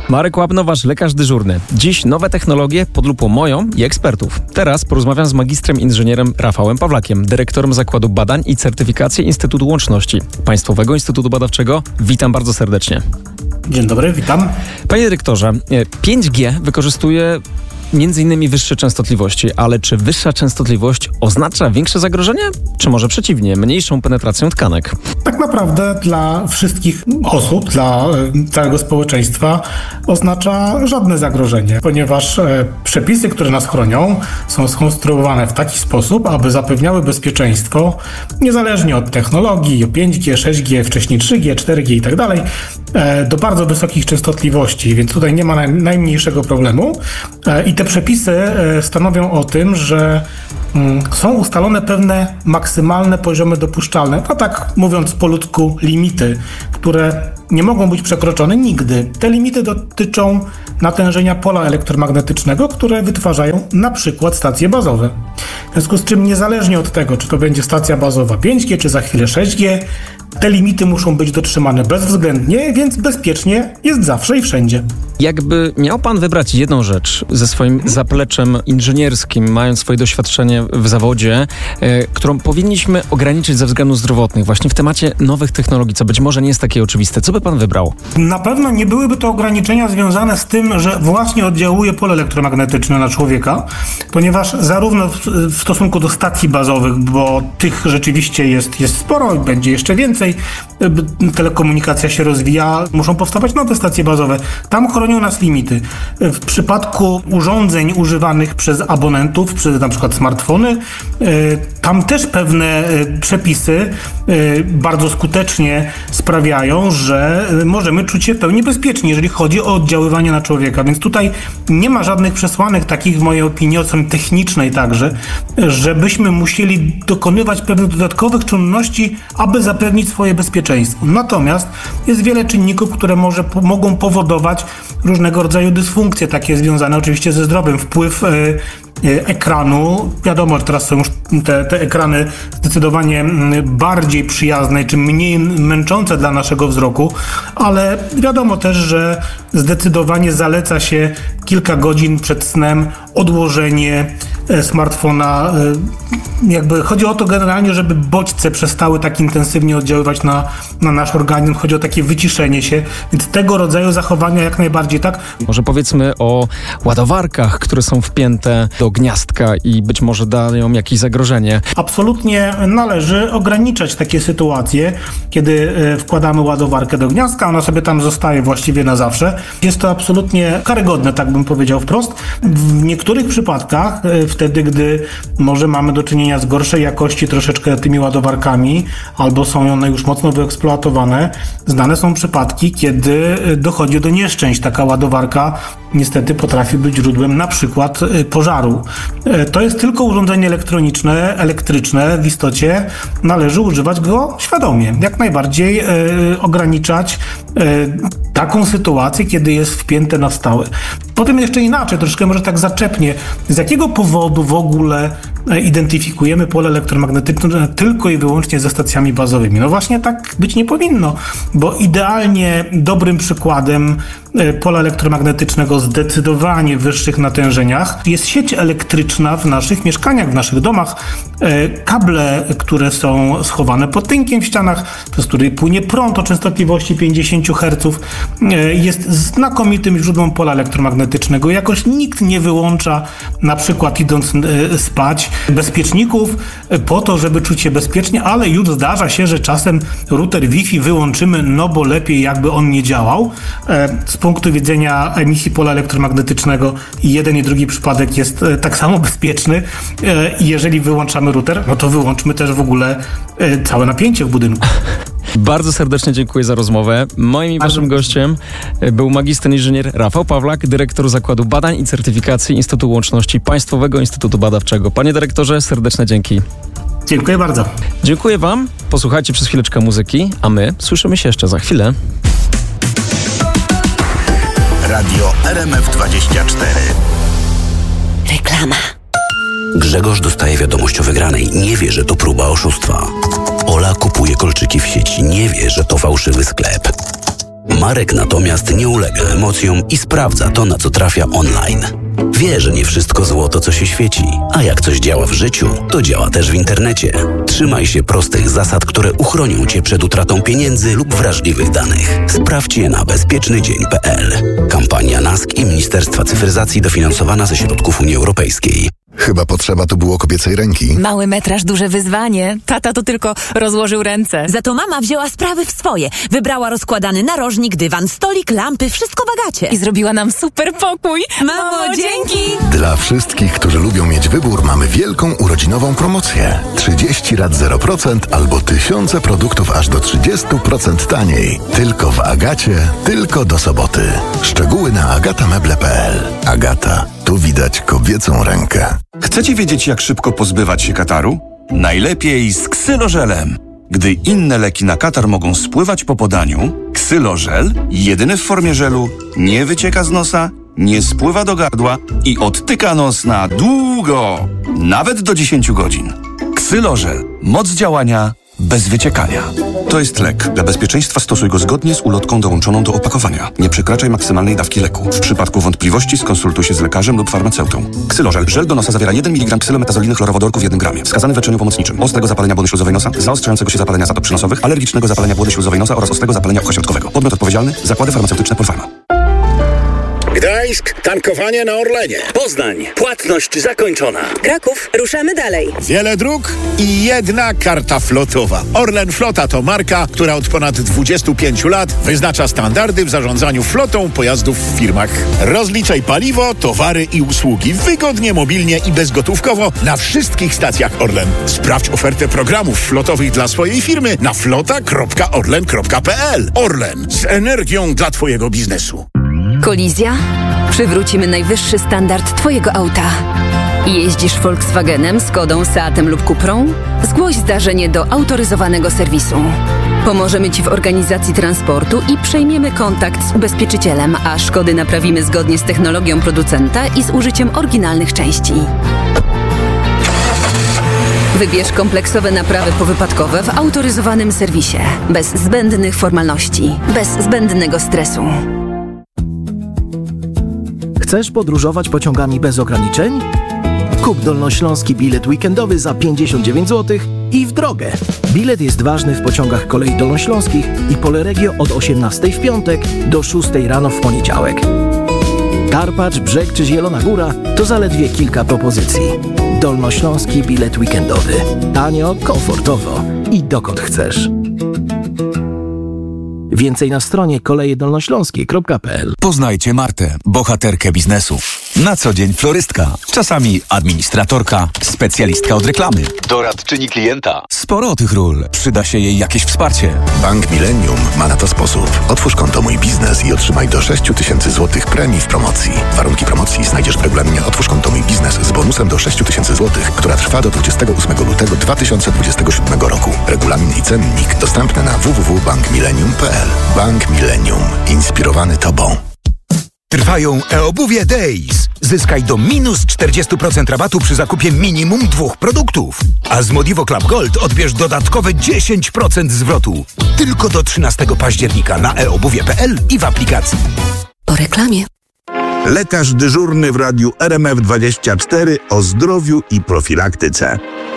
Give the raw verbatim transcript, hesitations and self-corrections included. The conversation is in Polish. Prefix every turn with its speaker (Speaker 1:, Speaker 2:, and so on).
Speaker 1: Marek Łabno, wasz lekarz dyżurny. Dziś nowe technologie pod lupą moją i ekspertów. Teraz porozmawiam z magistrem inżynierem Rafałem Pawlakiem, dyrektorem Zakładu Badań i Certyfikacji Instytutu Łączności Państwowego Instytutu Badawczego. Witam bardzo serdecznie.
Speaker 2: Dzień dobry, witam.
Speaker 1: Panie dyrektorze, pięć G wykorzystuje między innymi wyższe częstotliwości, ale czy wyższa częstotliwość oznacza większe zagrożenie? Czy może przeciwnie, mniejszą penetrację tkanek?
Speaker 2: Tak naprawdę dla wszystkich osób, dla całego społeczeństwa oznacza żadne zagrożenie, ponieważ przepisy, które nas chronią, są skonstruowane w taki sposób, aby zapewniały bezpieczeństwo niezależnie od technologii, pięć G, sześć G, wcześniej trzy G, cztery G i tak dalej, do bardzo wysokich częstotliwości, więc tutaj nie ma naj, najmniejszego problemu. I te przepisy stanowią o tym, że są ustalone pewne maksymalne poziomy dopuszczalne, a tak mówiąc po ludzku limity, które nie mogą być przekroczone nigdy. Te limity dotyczą natężenia pola elektromagnetycznego, które wytwarzają na przykład stacje bazowe. W związku z czym niezależnie od tego, czy to będzie stacja bazowa pięć G, czy za chwilę sześć G, te limity muszą być dotrzymane bezwzględnie, więc bezpiecznie jest zawsze i wszędzie.
Speaker 1: Jakby miał pan wybrać jedną rzecz ze swoim zapleczem inżynierskim, mając swoje doświadczenie w zawodzie, e, którą powinniśmy ograniczyć ze względów zdrowotnych, właśnie w temacie nowych technologii, co być może nie jest takie oczywiste. Co by pan wybrał?
Speaker 2: Na pewno nie byłyby to ograniczenia związane z tym, że właśnie oddziałuje pole elektromagnetyczne na człowieka, ponieważ zarówno w, w stosunku do stacji bazowych, bo tych rzeczywiście jest, jest sporo i będzie jeszcze więcej, telekomunikacja się rozwija, muszą powstawać nowe stacje bazowe. Tam chronią nas limity. W przypadku urządzeń używanych przez abonentów, przez na przykład smartfony, tam też pewne przepisy bardzo skutecznie sprawiają, że możemy czuć się w pełni bezpiecznie, jeżeli chodzi o oddziaływanie na człowieka. Więc tutaj nie ma żadnych przesłanek takich, w mojej opinii, od strony technicznej także, żebyśmy musieli dokonywać pewnych dodatkowych czynności, aby zapewnić swoje bezpieczeństwo. Natomiast jest wiele czynników, które może, mogą powodować różnego rodzaju dysfunkcje, takie związane oczywiście ze zdrowiem. Wpływ y, y, ekranu, wiadomo, że teraz są już te, te ekrany zdecydowanie bardziej przyjazne, czy mniej męczące dla naszego wzroku, ale wiadomo też, że zdecydowanie zaleca się kilka godzin przed snem odłożenie smartfona. Jakby chodzi o to generalnie, żeby bodźce przestały tak intensywnie oddziaływać na, na nasz organizm. Chodzi o takie wyciszenie się, więc tego rodzaju zachowania jak najbardziej, tak?
Speaker 1: Może powiedzmy o ładowarkach, które są wpięte do gniazdka i być może dają jakieś zagrożenie.
Speaker 2: Absolutnie należy ograniczać takie sytuacje, kiedy wkładamy ładowarkę do gniazdka, ona sobie tam zostaje właściwie na zawsze. Jest to absolutnie karygodne, tak bym powiedział wprost. W niektórych przypadkach, wtedy gdy może mamy do czynienia z gorszej jakości troszeczkę tymi ładowarkami, albo są one już mocno wyeksploatowane, znane są przypadki, kiedy dochodzi do nieszczęść. Taka ładowarka niestety potrafi być źródłem na przykład pożaru. To jest tylko urządzenie elektroniczne, elektryczne, w istocie należy używać go świadomie. Jak najbardziej e, ograniczać e, taką sytuację, kiedy jest wpięte na stałe. Potem jeszcze inaczej, troszkę może tak zaczepnie. Z jakiego powodu w ogóle identyfikujemy pole elektromagnetyczne tylko i wyłącznie ze stacjami bazowymi? No właśnie tak być nie powinno, bo idealnie dobrym przykładem pola elektromagnetycznego zdecydowanie wyższych natężeniach jest sieć elektryczna w naszych mieszkaniach, w naszych domach. Kable, które są schowane pod tynkiem w ścianach, przez który płynie prąd o częstotliwości pięćdziesiąt herców, jest znakomitym źródłem pola elektromagnetycznego. Jakoś nikt nie wyłącza, na przykład idąc spać, bezpieczników po to, żeby czuć się bezpiecznie, ale już zdarza się, że czasem router Wi-Fi wyłączymy, no bo lepiej jakby on nie działał. Z punktu widzenia emisji pola elektromagnetycznego jeden i drugi przypadek jest tak samo bezpieczny. Jeżeli wyłączamy router, no to wyłączmy też w ogóle całe napięcie w budynku.
Speaker 1: Bardzo serdecznie dziękuję za rozmowę. Moim i waszym gościem był magister inżynier Rafał Pawlak, dyrektor Zakładu Badań i Certyfikacji Instytutu Łączności Państwowego Instytutu Badawczego. Panie dyrektorze, serdeczne dzięki.
Speaker 2: Dziękuję bardzo.
Speaker 1: Dziękuję wam. Posłuchajcie przez chwileczkę muzyki, a my słyszymy się jeszcze za chwilę.
Speaker 3: Radio R M F dwadzieścia cztery.
Speaker 4: Reklama.
Speaker 5: Grzegorz dostaje wiadomość o wygranej. Nie wie, że to próba oszustwa. Ola kupuje kolczyki w sieci. Nie wie, że to fałszywy sklep. Marek natomiast nie ulega emocjom i sprawdza to, na co trafia online. Wie, że nie wszystko złoto, co się świeci, a jak coś działa w życiu, to działa też w internecie. Trzymaj się prostych zasad, które uchronią Cię przed utratą pieniędzy lub wrażliwych danych. Sprawdź je na bezpieczny dzień kropka pe el. Kampania N A S K i Ministerstwa Cyfryzacji dofinansowana ze środków Unii Europejskiej.
Speaker 6: Chyba potrzeba tu było kobiecej ręki.
Speaker 7: Mały metraż, duże wyzwanie. Tata to tylko rozłożył ręce.
Speaker 4: Za to mama wzięła sprawy w swoje. Wybrała rozkładany narożnik, dywan, stolik, lampy, wszystko w Agacie.
Speaker 7: I zrobiła nam super pokój.
Speaker 4: Mamo, dzięki!
Speaker 6: Dla wszystkich, którzy lubią mieć wybór, mamy wielką urodzinową promocję. trzydzieści rat zero procent albo tysiące produktów aż do trzydzieści procent taniej. Tylko w Agacie, tylko do soboty. Szczegóły na agatameble kropka pe el. Agata. Tu widać kobiecą rękę.
Speaker 8: Chcecie wiedzieć, jak szybko pozbywać się kataru? Najlepiej z ksylożelem. Gdy inne leki na katar mogą spływać po podaniu, ksylożel, jedyny w formie żelu, nie wycieka z nosa, nie spływa do gardła i odtyka nos na długo, nawet do dziesięć godzin. Ksylożel. Moc działania bez wyciekania. To jest lek. Dla bezpieczeństwa stosuj go zgodnie z ulotką dołączoną do opakowania. Nie przekraczaj maksymalnej dawki leku. W przypadku wątpliwości skonsultuj się z lekarzem lub farmaceutą. Ksylożel. Żel do nosa zawiera jeden miligram ksylometazoliny chlorowodorku w jednym gramie. Wskazany w leczeniu pomocniczym. Ostrego zapalenia błony śluzowej nosa, zaostrzającego się zapalenia zatok przynosowych, alergicznego zapalenia błony śluzowej nosa oraz ostrego zapalenia ucha środkowego. Podmiot odpowiedzialny. Zakłady farmaceutyczne Polpharma.
Speaker 9: Gdańsk, tankowanie na Orlenie.
Speaker 5: Poznań, płatność zakończona.
Speaker 4: Kraków, ruszamy dalej.
Speaker 9: Wiele dróg i jedna karta flotowa. Orlen Flota to marka, która od ponad dwudziestu pięciu lat wyznacza standardy w zarządzaniu flotą pojazdów w firmach. Rozliczaj paliwo, towary i usługi wygodnie, mobilnie i bezgotówkowo na wszystkich stacjach Orlen. Sprawdź ofertę programów flotowych dla swojej firmy na flota kropka orlen kropka pe el. Orlen. Z energią dla Twojego biznesu.
Speaker 10: Kolizja? Przywrócimy najwyższy standard Twojego auta. Jeździsz Volkswagenem, Skodą, Seatem lub Cuprą? Zgłoś zdarzenie do autoryzowanego serwisu. Pomożemy Ci w organizacji transportu i przejmiemy kontakt z ubezpieczycielem, a szkody naprawimy zgodnie z technologią producenta i z użyciem oryginalnych części. Wybierz kompleksowe naprawy powypadkowe w autoryzowanym serwisie. Bez zbędnych formalności, bez zbędnego stresu.
Speaker 11: Chcesz podróżować pociągami bez ograniczeń? Kup dolnośląski bilet weekendowy za pięćdziesiąt dziewięć złotych i w drogę. Bilet jest ważny w pociągach kolei dolnośląskich i Poleregio od osiemnastej w piątek do szóstej rano w poniedziałek. Karpacz, Brzeg czy Zielona Góra to zaledwie kilka propozycji. Dolnośląski bilet weekendowy. Tanio, komfortowo i dokąd chcesz. Więcej na stronie koleje dolnośląskie kropka pe el.
Speaker 12: Poznajcie Martę, bohaterkę biznesu. Na co dzień florystka, czasami administratorka, specjalistka od reklamy,
Speaker 5: Doradczyni klienta.
Speaker 12: Sporo tych ról. Przyda się jej jakieś wsparcie.
Speaker 6: Bank Millennium ma na to sposób. Otwórz konto Mój Biznes i otrzymaj do sześć tysięcy złotych premii w promocji. Warunki promocji znajdziesz w regulaminie Otwórz konto Mój Biznes z bonusem do sześć tysięcy złotych, która trwa do dwudziestego ósmego lutego dwa tysiące dwudziestego siódmego roku. Regulamin i cennik dostępny na w w w kropka bank millennium kropka pe el. Bank Millennium. Inspirowany Tobą.
Speaker 13: Trwają e-obuwie Days. Zyskaj do minus czterdzieści procent rabatu przy zakupie minimum dwóch produktów. A z Modivo Club Gold odbierz dodatkowe dziesięć procent zwrotu. Tylko do trzynastego października na e obuwie kropka pe el i w aplikacji.
Speaker 10: Po reklamie.
Speaker 14: Lekarz dyżurny w radiu R M F dwadzieścia cztery o zdrowiu i profilaktyce.